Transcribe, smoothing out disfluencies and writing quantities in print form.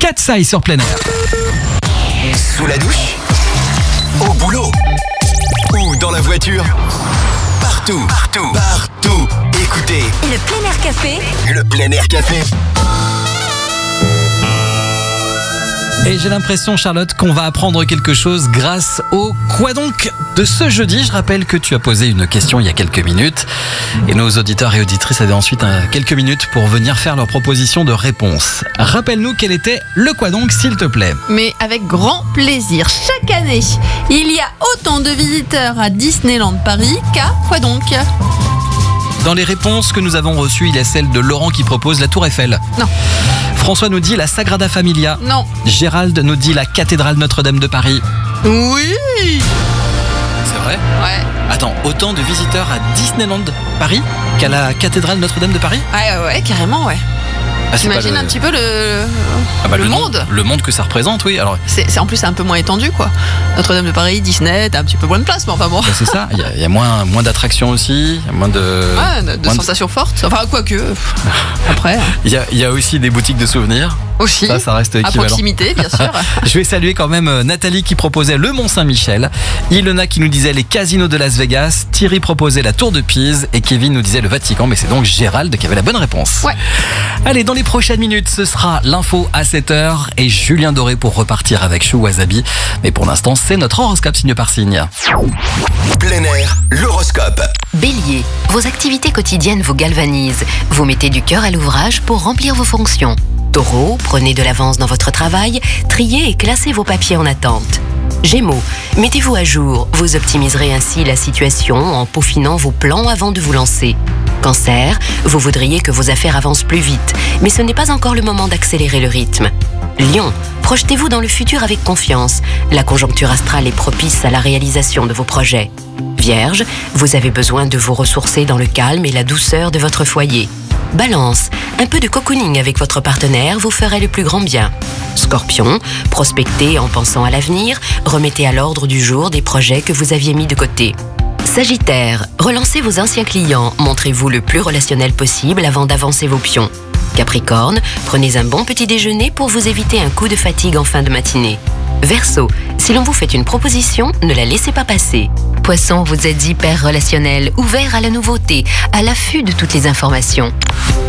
Katsai sur plein air. Sous la douche, au boulot ou dans la voiture. Partout. Écoutez Le plein air café. le plein air café. Et j'ai l'impression, Charlotte, qu'on va apprendre quelque chose grâce au Quoi donc de ce jeudi. Je rappelle que tu as posé une question il y a quelques minutes et nos auditeurs et auditrices avaient ensuite quelques minutes pour venir faire leur proposition de réponse. Rappelle-nous quel était le Quoi donc, s'il te plaît. Mais avec grand plaisir. Chaque année, il y a autant de visiteurs à Disneyland Paris qu'à Quoi donc ? Dans les réponses que nous avons reçues, il y a celle de Laurent qui propose la Tour Eiffel. Non. François nous dit la Sagrada Familia. Non. Gérald nous dit la cathédrale Notre-Dame de Paris. Oui. C'est vrai ? Ouais. Attends, autant de visiteurs à Disneyland Paris qu'à la cathédrale Notre-Dame de Paris ? Ouais, carrément, ouais. Ah, c'est T'imagines pas un petit peu le monde. monde. Le monde que ça représente, oui. Alors, C'est en plus c'est un peu moins étendu, quoi. Notre-Dame de Paris, Disney, t'as un petit peu moins de place, mais enfin bon. bah, c'est ça. Il y a moins d'attractions aussi. Il y a moins de. Ouais, de moins sensations fortes. Enfin, quoique. Après, Il y a aussi des boutiques de souvenirs. aussi. Ça reste À équivalent. proximité, bien sûr. Je vais saluer quand même Nathalie qui proposait le Mont-Saint-Michel, Ilona qui nous disait les casinos de Las Vegas, Thierry proposait la Tour de Pise et Kevin nous disait le Vatican, mais c'est donc Gérald qui avait la bonne réponse. Ouais. Allez, dans les prochaines minutes, ce sera l'info à 7h et Julien Doré pour repartir avec Chou Wasabi. Mais pour l'instant, c'est notre horoscope signe par signe. Plein air, l'horoscope. Bélier, vos activités quotidiennes vous galvanisent. Vous mettez du cœur à l'ouvrage pour remplir vos fonctions. Taureau, prenez de l'avance dans votre travail, triez et classez vos papiers en attente. Gémeaux, mettez-vous à jour, vous optimiserez ainsi la situation en peaufinant vos plans avant de vous lancer. Cancer, vous voudriez que vos affaires avancent plus vite, mais ce n'est pas encore le moment d'accélérer le rythme. Lion, projetez-vous dans le futur avec confiance. La conjoncture astrale est propice à la réalisation de vos projets. Vierge, vous avez besoin de vous ressourcer dans le calme et la douceur de votre foyer. Balance, un peu de cocooning avec votre partenaire vous ferait le plus grand bien. Scorpion, prospectez en pensant à l'avenir, remettez à l'ordre du jour des projets que vous aviez mis de côté. Sagittaire, relancez vos anciens clients, montrez-vous le plus relationnel possible avant d'avancer vos pions. Capricorne, prenez un bon petit déjeuner pour vous éviter un coup de fatigue en fin de matinée. Verseau, si l'on vous fait une proposition, ne la laissez pas passer. Poisson, vous êtes hyper relationnel, ouvert à la nouveauté, à l'affût de toutes les informations.